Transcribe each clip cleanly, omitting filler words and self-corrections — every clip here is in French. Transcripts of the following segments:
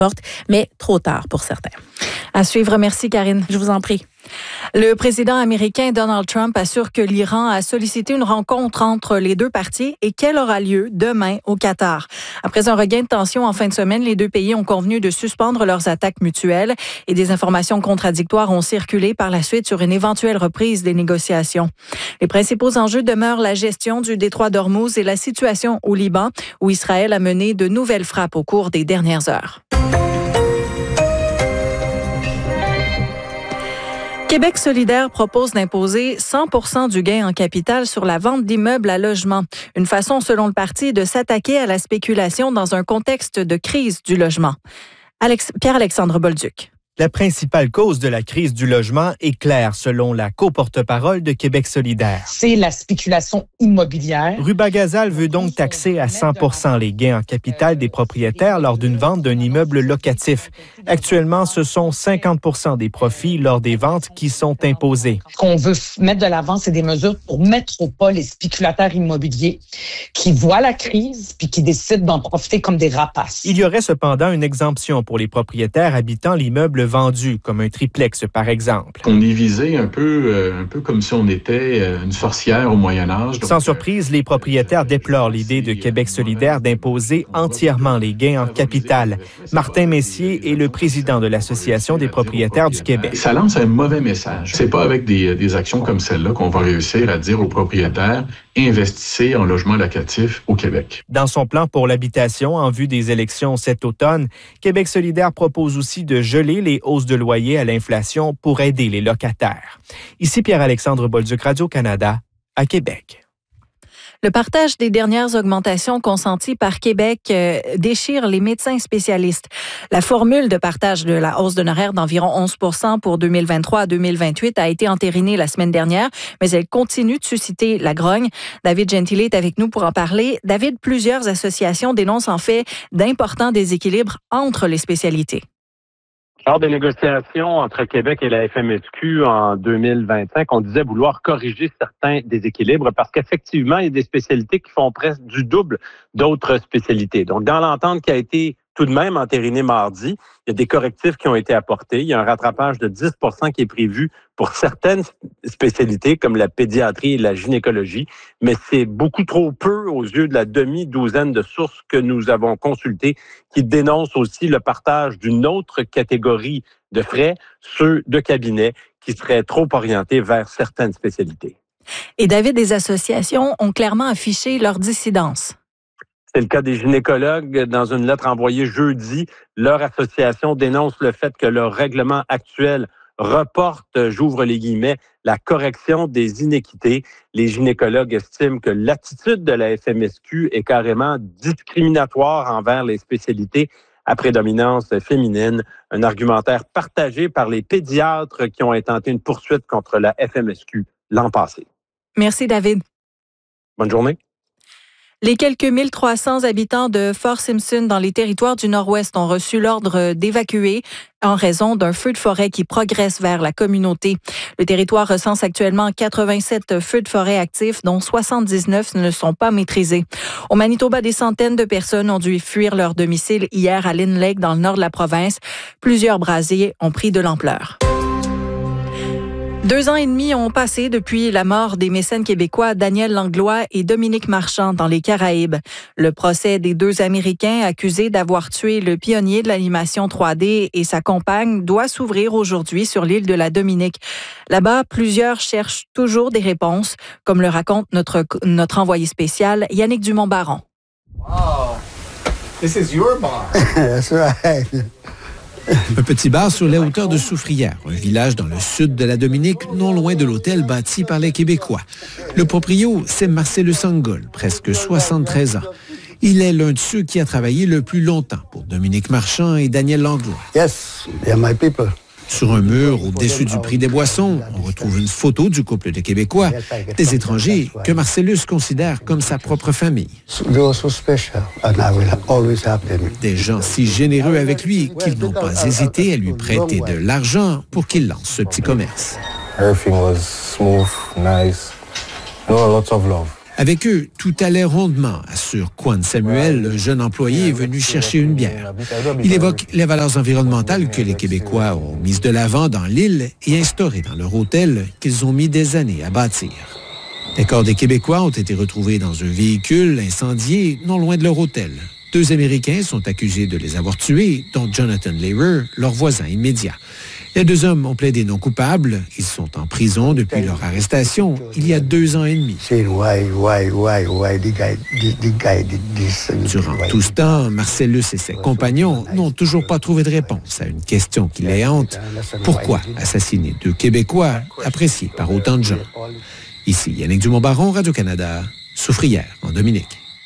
mais trop tard pour certains. À suivre. Merci, Karine. Je vous en prie. Le président américain Donald Trump assure que l'Iran a sollicité une rencontre entre les deux parties et qu'elle aura lieu demain au Qatar. Après un regain de tension en fin de semaine, les deux pays ont convenu de suspendre leurs attaques mutuelles et des informations contradictoires ont circulé par la suite sur une éventuelle reprise des négociations. Les principaux enjeux demeurent la gestion du détroit d'Ormuz et la situation au Liban, où Israël a mené de nouvelles frappes au cours des dernières heures. Québec solidaire propose d'imposer 100% du gain en capital sur la vente d'immeubles à logement. Une façon, selon le parti, de s'attaquer à la spéculation dans un contexte de crise du logement. Pierre-Alexandre Bolduc. La principale cause de la crise du logement est claire, selon la co-porte-parole de Québec solidaire. C'est la spéculation immobilière. Rubagazal veut donc taxer à 100% les gains en capital des propriétaires lors d'une vente d'un immeuble locatif. Actuellement, ce sont 50% des profits lors des ventes qui sont imposés. Ce qu'on veut mettre de l'avant, c'est des mesures pour mettre au pas les spéculateurs immobiliers qui voient la crise puis qui décident d'en profiter comme des rapaces. Il y aurait cependant une exemption pour les propriétaires habitant l'immeuble vendu, comme un triplex par exemple. On est visé un peu comme si on était une sorcière au Moyen-Âge. Sans surprise, les propriétaires déplorent l'idée de Québec solidaire d'imposer entièrement les gains en capital. Martin Messier est le président de l'Association des propriétaires du Québec. Ça lance un mauvais message. C'est pas avec des actions comme celle-là qu'on va réussir à dire aux propriétaires « investissez en logement locatif au Québec ». Dans son plan pour l'habitation en vue des élections cet automne, Québec solidaire propose aussi de geler les hausses de loyer à l'inflation pour aider les locataires. Ici Pierre-Alexandre Bolduc, Radio-Canada, à Québec. Le partage des dernières augmentations consenties par Québec déchire les médecins spécialistes. La formule de partage de la hausse d'honoraires d'environ 11% pour 2023 à 2028 a été entérinée la semaine dernière, mais elle continue de susciter la grogne. David Gentile est avec nous pour en parler. David, plusieurs associations dénoncent en fait d'importants déséquilibres entre les spécialités. Lors des négociations entre Québec et la FMSQ en 2025, on disait vouloir corriger certains déséquilibres parce qu'effectivement, il y a des spécialités qui font presque du double d'autres spécialités. Donc, dans l'entente qui a été tout de même entérinée mardi, il y a des correctifs qui ont été apportés. Il y a un rattrapage de 10% qui est prévu pour certaines spécialités comme la pédiatrie et la gynécologie, mais c'est beaucoup trop peu aux yeux de la demi-douzaine de sources que nous avons consultées qui dénoncent aussi le partage d'une autre catégorie de frais, ceux de cabinet, qui seraient trop orientés vers certaines spécialités. Et David, des associations ont clairement affiché leur dissidence. C'est le cas des gynécologues. Dans une lettre envoyée jeudi, leur association dénonce le fait que leur règlement actuel reporte, j'ouvre les guillemets, la correction des inéquités. Les gynécologues estiment que l'attitude de la FMSQ est carrément discriminatoire envers les spécialités à prédominance féminine. Un argumentaire partagé par les pédiatres qui ont intenté une poursuite contre la FMSQ l'an passé. Merci, David. Bonne journée. Les quelques 1300 habitants de Fort Simpson dans les territoires du Nord-Ouest ont reçu l'ordre d'évacuer en raison d'un feu de forêt qui progresse vers la communauté. Le territoire recense actuellement 87 feux de forêt actifs, dont 79 ne sont pas maîtrisés. Au Manitoba, des centaines de personnes ont dû fuir leur domicile hier à Lynn Lake, dans le nord de la province. Plusieurs brasiers ont pris de l'ampleur. 2 ans et demi ont passé depuis la mort des mécènes québécois Daniel Langlois et Dominique Marchand dans les Caraïbes. Le procès des 2 Américains accusés d'avoir tué le pionnier de l'animation 3D et sa compagne doit s'ouvrir aujourd'hui sur l'île de la Dominique. Là-bas, plusieurs cherchent toujours des réponses, comme le raconte notre envoyé spécial Yannick Dumont-Baron. Wow, this is your bar. That's right. Un petit bar sur les hauteurs de Soufrière, un village dans le sud de la Dominique, non loin de l'hôtel bâti par les Québécois. Le proprio, c'est Marcellus Angol, presque 73 ans. Il est l'un de ceux qui a travaillé le plus longtemps pour Dominique Marchand et Daniel Langlois. Yes, they're my people. Sur un mur au-dessus du prix des boissons, on retrouve une photo du couple de Québécois, des étrangers que Marcellus considère comme sa propre famille. Des gens si généreux avec lui qu'ils n'ont pas hésité à lui prêter de l'argent pour qu'il lance ce petit commerce. Avec eux, tout allait rondement, assure Kwan Samuel, le jeune employé venu chercher une bière. Il évoque les valeurs environnementales que les Québécois ont mises de l'avant dans l'île et instaurées dans leur hôtel qu'ils ont mis des années à bâtir. Les corps des Québécois ont été retrouvés dans un véhicule incendié non loin de leur hôtel. 2 Américains sont accusés de les avoir tués, dont Jonathan Lehrer, leur voisin immédiat. Les 2 hommes ont plaidé non coupables. Ils sont en prison depuis leur arrestation il y a 2 ans et demi. Durant tout ce temps, Marcellus et ses compagnons n'ont toujours pas trouvé de réponse à une question qui les hante. Pourquoi assassiner 2 Québécois appréciés par autant de gens? Ici Yannick Dumont-Baron, Radio-Canada, Soufrière, en Dominique.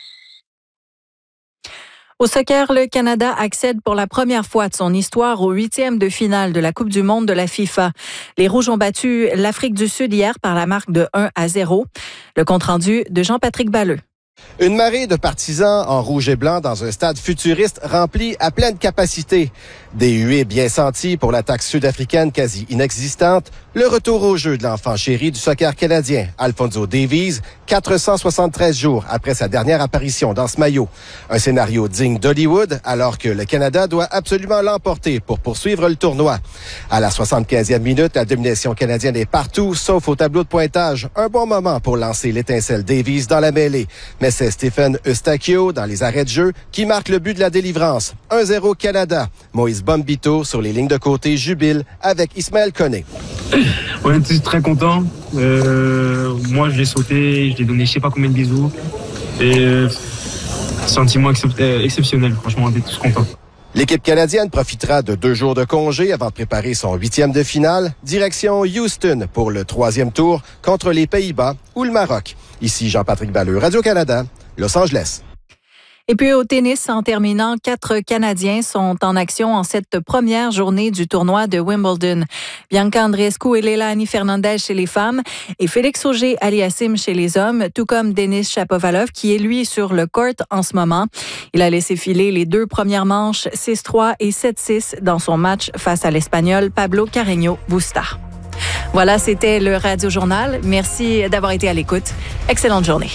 Au soccer, le Canada accède pour la première fois de son histoire au 8e de finale de la Coupe du monde de la FIFA. Les Rouges ont battu l'Afrique du Sud hier par la marque de 1-0. Le compte-rendu de Jean-Patrick Balleux. Une marée de partisans en rouge et blanc dans un stade futuriste rempli à pleine capacité. Des huées bien senties pour l'attaque sud-africaine quasi inexistante. Le retour au jeu de l'enfant chéri du soccer canadien, Alphonso Davies, 473 jours après sa dernière apparition dans ce maillot. Un scénario digne d'Hollywood, alors que le Canada doit absolument l'emporter pour poursuivre le tournoi. À la 75e minute, la domination canadienne est partout, sauf au tableau de pointage. Un bon moment pour lancer l'étincelle Davies dans la mêlée. Mais c'est Stephen Eustachio, dans les arrêts de jeu, qui marque le but de la délivrance. 1-0 Canada. Moïse Bombito, sur les lignes de côté, jubile avec Ismaël Koné. On était très contents. Moi, je l'ai sauté, je l'ai donné je sais pas combien de bisous. Et sentiment exceptionnel, franchement, on était tous contents. L'équipe canadienne profitera de 2 jours de congé avant de préparer son 8e de finale. Direction Houston pour le 3e tour contre les Pays-Bas ou le Maroc. Ici Jean-Patrick Balleux, Radio-Canada, Los Angeles. Et puis au tennis, en terminant, 4 Canadiens sont en action en cette première journée du tournoi de Wimbledon. Bianca Andreescu et Leilani Fernandez chez les femmes et Félix Auger-Aliassime chez les hommes, tout comme Denis Shapovalov qui est lui sur le court en ce moment. Il a laissé filer les 2 premières manches 6-3 et 7-6 dans son match face à l'Espagnol Pablo Carreño Busta. Voilà, c'était le Radio Journal. Merci d'avoir été à l'écoute. Excellente journée.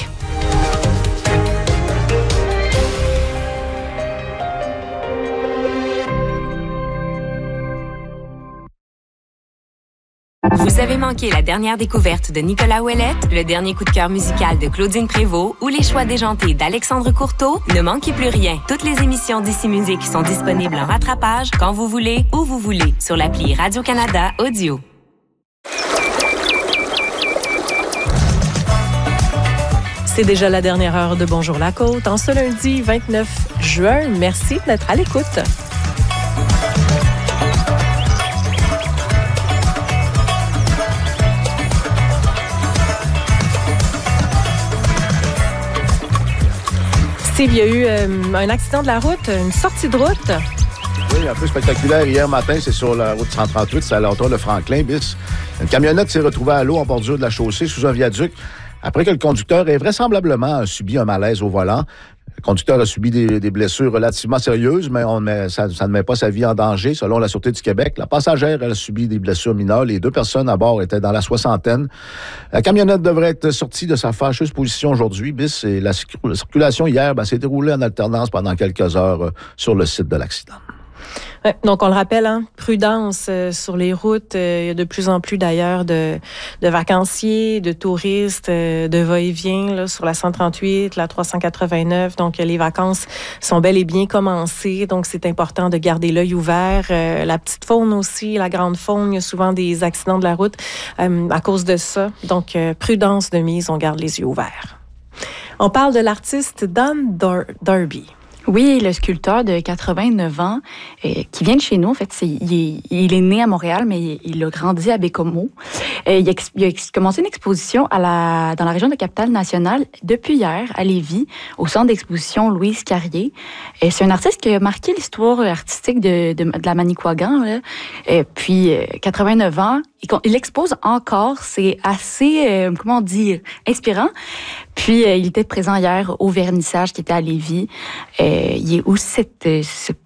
Vous avez manqué la dernière découverte de Nicolas Ouellette, le dernier coup de cœur musical de Claudine Prévost ou les choix déjantés d'Alexandre Courteau? Ne manquez plus rien. Toutes les émissions d'Ici Musique sont disponibles en rattrapage quand vous voulez, où vous voulez, sur l'appli Radio-Canada Audio. C'est déjà la dernière heure de Bonjour la Côte. En ce lundi 29 juin, merci d'être à l'écoute. Steve, il y a eu un accident de la route, une sortie de route. Oui, un peu spectaculaire. Hier matin, c'est sur la route 138, c'est à l'entour de Franklin, bis. Une camionnette s'est retrouvée à l'eau en bordure de la chaussée sous un viaduc après que le conducteur ait vraisemblablement subi un malaise au volant. Le conducteur a subi des blessures relativement sérieuses, mais ça ne met pas sa vie en danger, selon la Sûreté du Québec. La passagère, elle a subi des blessures mineures. Les 2 personnes à bord étaient dans la soixantaine. La camionnette devrait être sortie de sa fâcheuse position aujourd'hui. Bis, et la circulation hier s'est déroulée en alternance pendant quelques heures sur le site de l'accident. Ouais, donc, on le rappelle, prudence sur les routes. Il y a de plus en plus, d'ailleurs, de vacanciers, de touristes, de va-et-vient là, sur la 138, la 389. Donc, les vacances sont bel et bien commencées. Donc, c'est important de garder l'œil ouvert. La petite faune aussi, la grande faune, il y a souvent des accidents de la route à cause de ça. Donc, prudence de mise, on garde les yeux ouverts. On parle de l'artiste Don Darby. Oui, le sculpteur de 89 ans qui vient de chez nous. En fait, il est né à Montréal, mais il a grandi à Bécomo. Il a commencé une exposition dans la région de Capitale-Nationale depuis hier à Lévis, au centre d'exposition Louise Carrier. C'est un artiste qui a marqué l'histoire artistique de la Manicouagan. Là. Puis, 89 ans, il expose encore. C'est assez, comment dire, inspirant. Puis, il était présent hier au vernissage qui était à Lévis. Il est où ce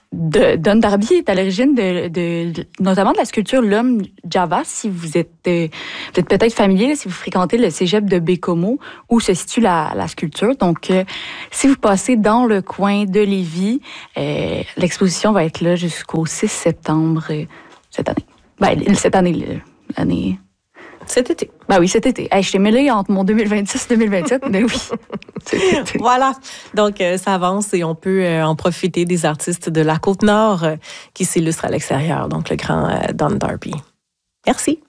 Don Darby est à l'origine notamment de la sculpture L'Homme Java, si vous êtes peut-être familier, là, si vous fréquentez le cégep de Bécomo, où se situe la sculpture. Donc, si vous passez dans le coin de Lévis, l'exposition va être là jusqu'au 6 septembre cette année. L'année... Cet été. Ben oui, cet été. Hey, je t'ai mêlée entre mon 2026 et 2027, mais oui. Voilà. Donc, ça avance et on peut en profiter des artistes de la Côte-Nord qui s'illustrent à l'extérieur. Donc, le grand Don Darby. Merci.